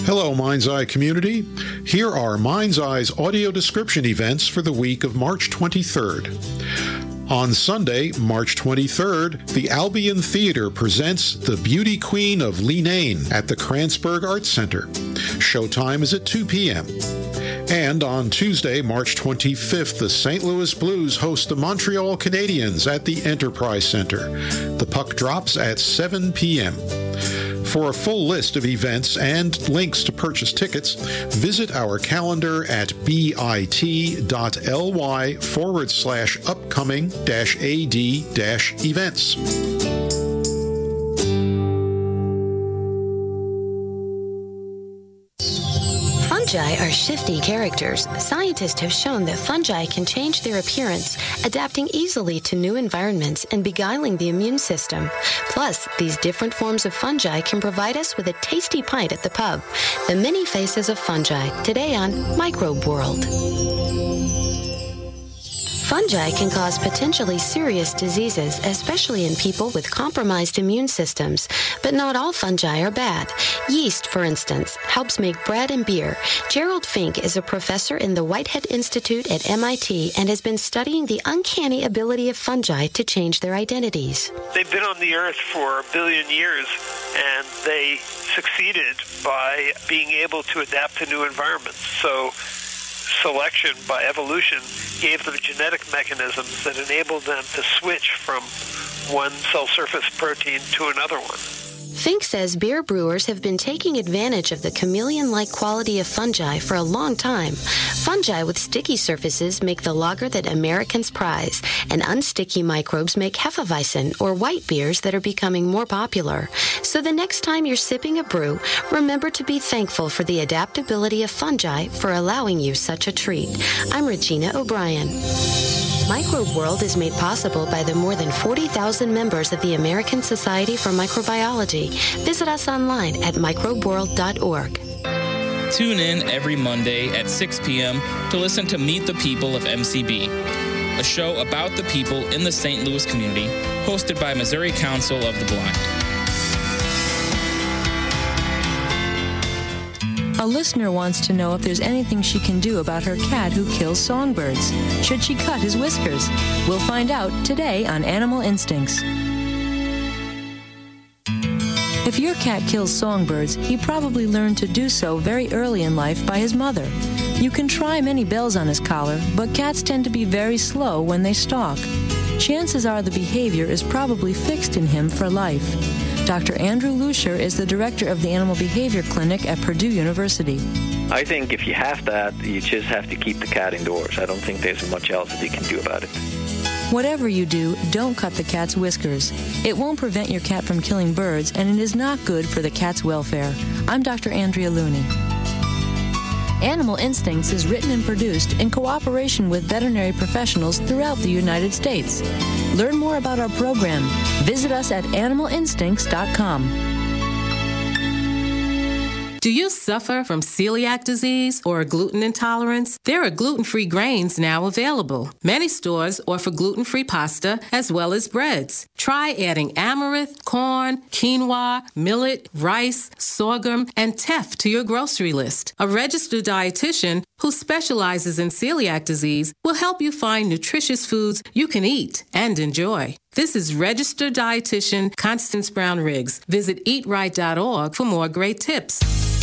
Hello, Mind's Eye community. Here are Mind's Eye's audio description events for the week of March 23rd. On Sunday, March 23rd, the Albion Theater presents The Beauty Queen of Leenane at the Kranzberg Arts Center. Showtime is at 2 p.m. And on Tuesday, March 25th, the St. Louis Blues host the Montreal Canadiens at the Enterprise Center. The puck drops at 7 p.m. For a full list of events and links to purchase tickets, visit our calendar at bit.ly/upcoming-ad-events. Fungi are shifty characters. Scientists have shown that fungi can change their appearance, adapting easily to new environments and beguiling the immune system. Plus, these different forms of fungi can provide us with a tasty pint at the pub. The many faces of fungi, today on Microbe World. Fungi can cause potentially serious diseases, especially in people with compromised immune systems. But not all fungi are bad. Yeast, for instance, helps make bread and beer. Gerald Fink is a professor in the Whitehead Institute at MIT and has been studying the uncanny ability of fungi to change their identities. They've been on the earth for 1 billion years, and they succeeded by being able to adapt to new environments. So selection by evolution gave them genetic mechanisms that enabled them to switch from one cell surface protein to another one. Fink says beer brewers have been taking advantage of the chameleon-like quality of fungi for a long time. Fungi with sticky surfaces make the lager that Americans prize, and unsticky microbes make Hefeweizen, or white beers that are becoming more popular. So the next time you're sipping a brew, remember to be thankful for the adaptability of fungi for allowing you such a treat. I'm Regina O'Brien. Microbe World is made possible by the more than 40,000 members of the American Society for Microbiology. Visit us online at microbeworld.org. Tune in every Monday at 6 p.m. to listen to Meet the People of MCB, a show about the people in the St. Louis community, hosted by Missouri Council of the Blind. A listener wants to know if there's anything she can do about her cat who kills songbirds. Should she cut his whiskers? We'll find out today on Animal Instincts. If your cat kills songbirds, he probably learned to do so very early in life by his mother. You can try many bells on his collar, but cats tend to be very slow when they stalk. Chances are the behavior is probably fixed in him for life. Dr. Andrew Lucier is the director of the Animal Behavior Clinic at Purdue University. I think if you have that, you just have to keep the cat indoors. I don't think there's much else that you can do about it. Whatever you do, don't cut the cat's whiskers. It won't prevent your cat from killing birds, and it is not good for the cat's welfare. I'm Dr. Andrea Looney. Animal Instincts is written and produced in cooperation with veterinary professionals throughout the United States. Learn more about our program. Visit us at animalinstincts.com. Do you suffer from celiac disease or gluten intolerance? There are gluten-free grains now available. Many stores offer gluten-free pasta as well as breads. Try adding amaranth, corn, quinoa, millet, rice, sorghum, and teff to your grocery list. A registered dietitian who specializes in celiac disease will help you find nutritious foods you can eat and enjoy. This is registered dietitian Constance Brown Riggs. Visit eatright.org for more great tips.